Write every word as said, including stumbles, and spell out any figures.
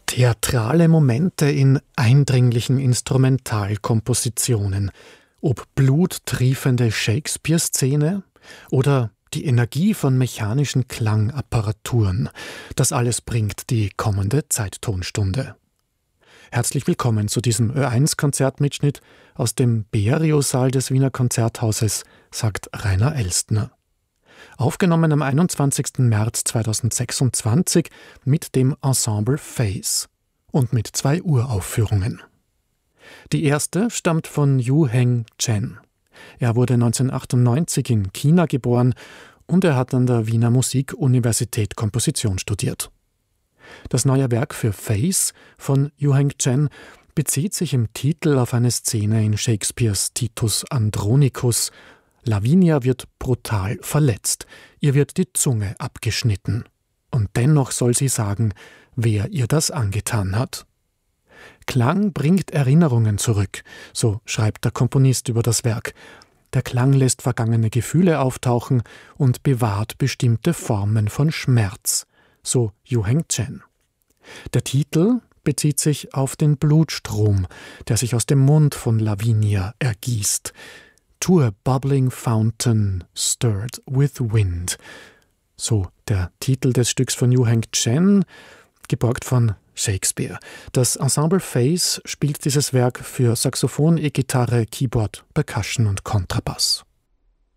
Theatrale Momente in eindringlichen Instrumentalkompositionen. Ob bluttriefende Shakespeare-Szene oder die Energie von mechanischen Klangapparaturen. Das alles bringt die kommende Zeittonstunde. Herzlich willkommen zu diesem Ö eins Konzertmitschnitt aus dem Berio-Saal des Wiener Konzerthauses, sagt Rainer Elstner. Aufgenommen am einundzwanzigsten März zweitausendsechsundzwanzig mit dem Ensemble Phase und mit zwei Uraufführungen. Die erste stammt von Yu-Heng Chen. Er wurde neunzehnhundertachtundneunzig in China geboren und er hat an der Wiener Musikuniversität Komposition studiert. Das neue Werk für Phase von Yu-Heng Chen bezieht sich im Titel auf eine Szene in Shakespeares Titus Andronicus. Lavinia wird brutal verletzt, ihr wird die Zunge abgeschnitten. Und dennoch soll sie sagen, wer ihr das angetan hat. Klang bringt Erinnerungen zurück, so schreibt der Komponist über das Werk. Der Klang lässt vergangene Gefühle auftauchen und bewahrt bestimmte Formen von Schmerz, so Yu-Heng Chen. Der Titel bezieht sich auf den Blutstrom, der sich aus dem Mund von Lavinia ergießt. To a bubbling fountain stirred with wind. So der Titel des Stücks von Yu-Heng Chen, geborgt von Shakespeare. Das Ensemble Phase spielt dieses Werk für Saxophon, E-Gitarre, Keyboard, Percussion und Kontrabass.